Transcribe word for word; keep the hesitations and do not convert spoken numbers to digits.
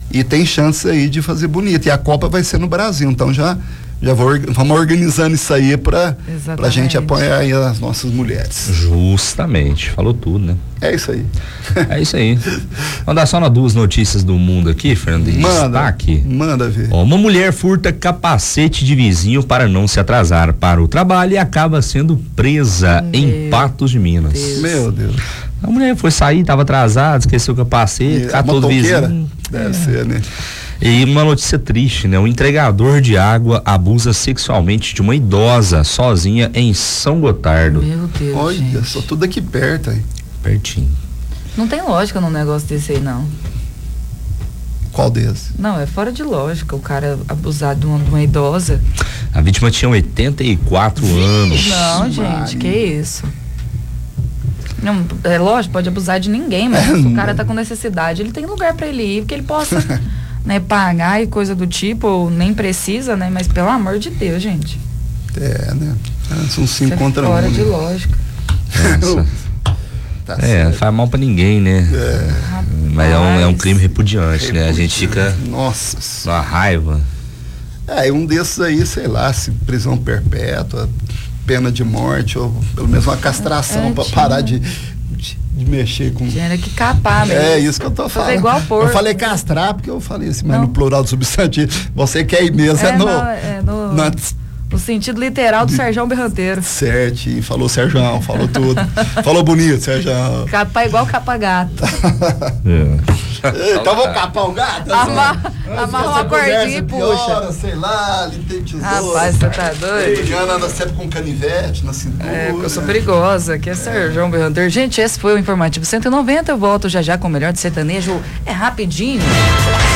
e tem chance aí de fazer bonito. E a Copa vai ser no Brasil, então já já vou, vamos organizando isso aí para a gente apoiar aí as nossas mulheres. Justamente, falou tudo, né? É isso aí. É isso aí. Vamos dar só nas duas notícias do mundo aqui, Fernando, em manda, destaque. Manda ver. Ó, uma mulher furta capacete de vizinho para não se atrasar para o trabalho e acaba sendo presa Meu em Patos de Minas. Deus. Meu Deus. A mulher foi sair, estava atrasada, esqueceu o capacete, catou o vizinho. Deve é. ser, né? E uma notícia triste, né? Um entregador de água abusa sexualmente de uma idosa sozinha em São Gotardo. Meu Deus. Olha, gente. só tudo aqui perto aí. Pertinho. Não tem lógica num negócio desse aí, não. Qual deles? Não, é fora de lógica o cara abusar de uma, de uma idosa. A vítima tinha oitenta e quatro anos. Não, gente, Maria. Que isso? Não, é lógico, pode abusar de ninguém, mas se o cara tá com necessidade, ele tem lugar pra ele ir, que ele possa, né, pagar e coisa do tipo, ou nem precisa, né, mas pelo amor de Deus, gente. É, né? São cinco é contra um. Fora né? de lógica. Tá é, não faz mal pra ninguém, né? É. Mas é um, é um crime repudiante, repudiante, né? A gente fica. Nossa. Na raiva. É, um desses aí, sei lá, se prisão perpétua, pena de morte, ou pelo menos uma castração é, pra tinha... parar de, de, de mexer com. Tinha que capar mesmo. É isso que eu tô falando. Fazer igual porco. Eu falei castrar porque eu falei assim, mas não. No plural do substantivo. Você quer ir mesmo, é, é no. Não, é no... Na, no sentido literal do de, Serjão Berranteiro. Certo, falou Serjão, falou tudo. Falou bonito, Serjão. Capar igual capa-gato. É. Então vou capar o gato? Amarra uma cordinha e puxa. Sei lá, ali tem tesouro. Rapaz, você tá doido? Juliana anda sempre com canivete na cintura. É, porque eu sou perigosa, aqui é, é. Serjão Berranteiro. Gente, esse foi o Informativo cento e noventa, eu volto já já com o melhor de sertanejo. É rapidinho.